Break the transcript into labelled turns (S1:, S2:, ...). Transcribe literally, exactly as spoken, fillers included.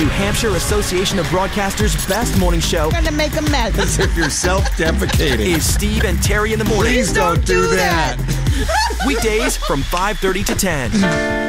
S1: Hampshire Association of Broadcasters' best morning show.
S2: Gonna make a mess.
S3: As if you're self-deprecating.
S1: Is Steve and Terry in the morning.
S3: Please don't do that.
S1: Weekdays from five thirty to ten.